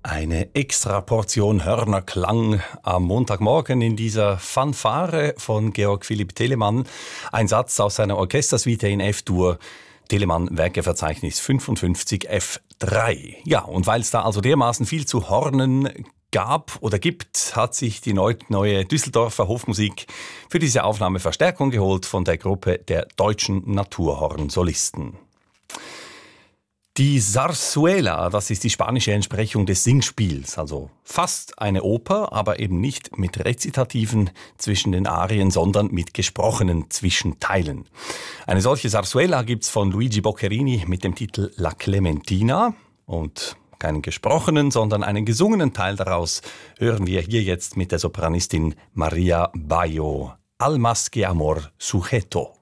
Eine extra Portion Hörnerklang am Montagmorgen in dieser Fanfare von Georg Philipp Telemann. Ein Satz aus seiner Orchestersuite in F-Dur. Telemann Werkeverzeichnis 55 F3. Ja, und weil es da also dermaßen viel zu hornen gab oder gibt, hat sich die neue Düsseldorfer Hofmusik für diese Aufnahme Verstärkung geholt von der Gruppe der Deutschen Naturhorn-Solisten. Die Zarzuela, das ist die spanische Entsprechung des Singspiels, also fast eine Oper, aber eben nicht mit Rezitativen zwischen den Arien, sondern mit gesprochenen Zwischenteilen. Eine solche Zarzuela gibt's von Luigi Boccherini mit dem Titel La Clementina und keinen gesprochenen, sondern einen gesungenen Teil daraus hören wir hier jetzt mit der Sopranistin Maria Bayo. Almas que amor sujeto.